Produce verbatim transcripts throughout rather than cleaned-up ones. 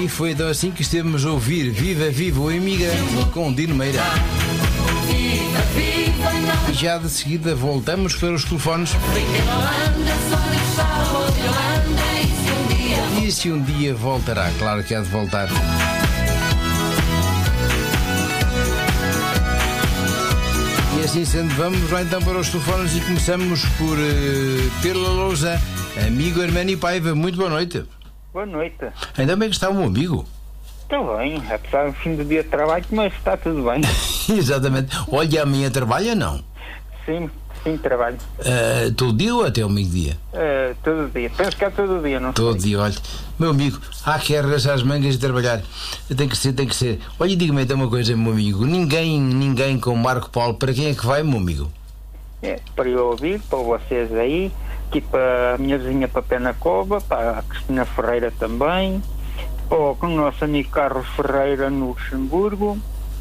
E foi então assim que estivemos a ouvir Viva Viva o Amiga com Dino Meira. E já de seguida voltamos para os telefones. E se um dia voltará? Claro que há de voltar. E assim sendo, vamos lá então para os telefones e começamos por uh, pela lousa. Amigo Arménio Paiva, muito boa noite. Boa noite. Ainda bem que está um amigo. Está bem, apesar do fim do dia de trabalho, mas está tudo bem. Exatamente. Olha, amanhã trabalha, não? Sim, sim, trabalho. Uh, todo dia ou até ao meio-dia? Uh, todo dia. Penso que é todo dia, não sei. Todo dia, olha. Meu amigo, há que arregaçar as mangas e trabalhar. Tem que ser, tem que ser. Olha, diga-me então uma coisa, meu amigo. Ninguém, ninguém com Marco Paulo, para quem é que vai, meu amigo? É, para eu ouvir, para vocês aí, aqui para a minha vizinha, para Penacova, para a Cristina Ferreira também, para o nosso amigo Carlos Ferreira no Luxemburgo,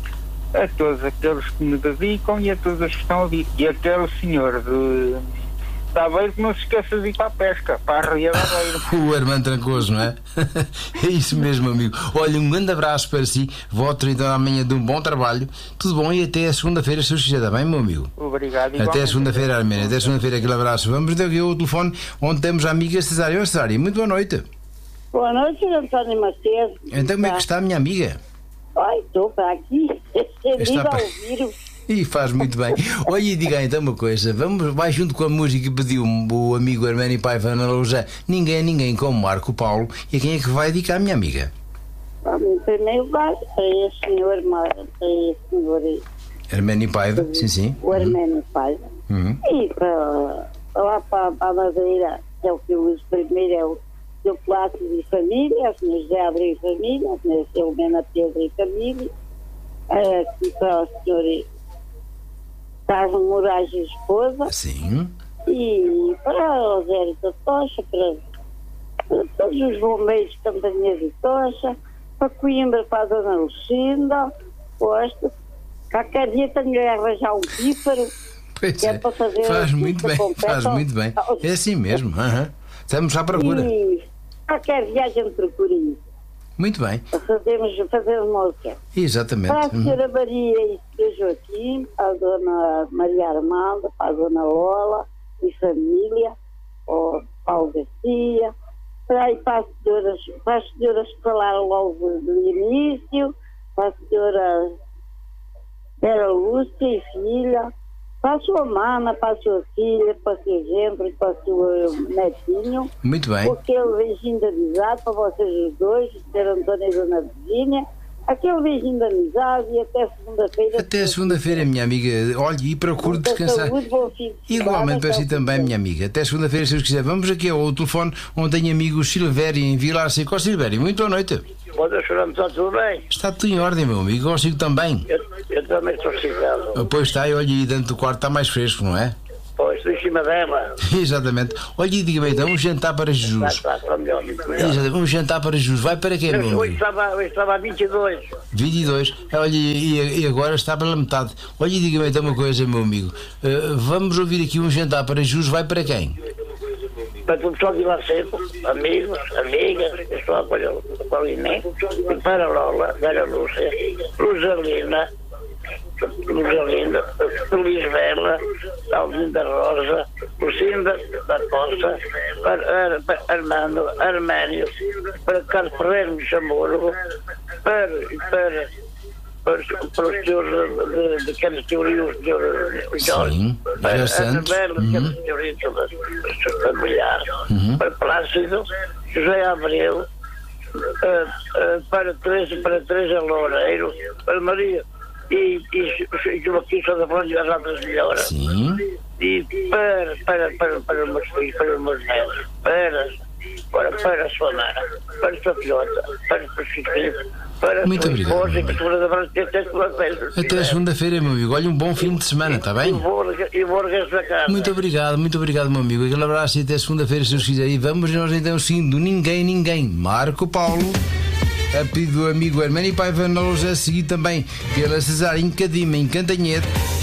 a todos aqueles que me dedicam e a todos os que estão ali. E aquele senhor de Aveiro que não se esqueça de ir para a pesca, para a Ria de Aveiro. O Armando Trancoso, não é? É isso mesmo, amigo. Olha, um grande abraço para si. Voto então amanhã de um bom trabalho. Tudo bom e até a segunda-feira, se os quiser, está bem, meu amigo? Obrigado. Até a segunda-feira, Arménia. Até a segunda-feira, aquele abraço. Vamos então aqui ao telefone onde temos a amiga Cesária. Oi, Cesária, muito boa noite. Boa noite, António Macedo. Então, como é que está a minha amiga? Ai, estou para aqui. Está Está para... a ouvir. E faz muito bem. Olha, e diga então uma coisa. Vamos, vai junto com a música que pediu o amigo Arménio Paiva na Lousa. Ninguém é ninguém como Marco Paulo. E a quem é que vai dedicar a minha amiga? Em primeiro lugar, para esse senhor, para esse senhor Arménio Paiva, sim, sim. O Arménio Paiva. Uhum. E para, para lá para, para a Madeira, que é o que eu uso primeiro, é o seu Plácido e família, a senhora José Abreu e família, a senhora Filomena Pedro e família, aqui para o senhor Carlos Moraes e esposa. Sim. E para o Zé da Tocha, para, para todos os bombeiros da Companhia de Tocha, para Coimbra, para a Dona Lucinda, gosto. Qualquer dia tenho que arranjar um pífaro. Pois que é, é, para fazer faz muito bem, completo. faz muito bem. É assim mesmo, uhum. Estamos à procura. E qualquer viagem procura isso. Muito bem. Fazemos, fazemos uma orquestra. Exatamente. Para a senhora Maria e o Joaquim, para a dona Maria Armanda, para a dona Lola e família, para o Paulo Garcia, para, aí para, as senhoras, para as senhoras que falaram logo do início, para a senhora Vera Lúcia e filha, para a sua mana, para a sua filha, para o seu genro e para o seu netinho. Muito bem. Aquele beijinho de amizade para vocês os dois, o senhor Antônio e a dona Virgínia. Aquele beijinho de amizade e até segunda-feira. Até segunda-feira, minha amiga. Olhe, e procure descansar. Saúde, bom fim de Igualmente para si semana, também, minha amiga. Até segunda-feira, se Deus quiser. Vamos aqui ao telefone onde tenho amigos Silvério em Vilar Seco. Silvério, muito boa noite. Boa noite, está tudo bem? Está tudo em ordem, meu amigo. Consigo também. Eu, eu também estou chegado. Pois está, e olha, e dentro do quarto está mais fresco, não é? Pois, estou em cima dela. Exatamente. Olha, e diga-me então, um jantar para Jesus. Está, está melhor, muito melhor. Exatamente. Um jantar para Jesus. Vai para quem, meu Eu, hoje, amigo? estava, hoje estava a vinte e dois. vinte e dois. Olha, e, e agora está pela metade. Olha, e diga-me então uma coisa, meu amigo. Uh, vamos ouvir aqui um jantar para Jesus. Vai para quem? Para o pessoal de lá Seco, amigos, amigas, pessoal para o Paulinho, e para a Lola, Vera Lúcia, Luzalina, Luzalina, Luís Vela, Alvinda Rosa, Lucinda da Costa, para, para Armando, Arménio, para Carlos Ferreira de Chamorro, para, para, para, para os senhores de, de cada teoria, o senhor Jorge, Sim, para José Santos. Anabela, de cada teoria, toda familiar, para Plácido, José Abreu, uh, uh, para Teresa, para Teresa Loureiro, para Maria e, e Joaquim Sousa Fonte e as outras melhoras. Sim. E para, para, para, para os meus filhos, para os meus netos, para, para, para a sua nana, para a sua filhota, para os filhos, para a Muito sua obrigado, esposa, meu que segura da até segunda-feira. Até segunda-feira, meu amigo. Olha, um bom fim de semana, está bem? E vou, e vou regressar a casa. Muito obrigado, muito obrigado, meu amigo. Aquele abraço e até segunda-feira, se Deus quiser. E vamos nós então seguindo Ninguém Ninguém. Marco Paulo, a pedido do amigo Arménio Paiva, na loja a seguir também pela Cesária em Cadima, em Cantanhete.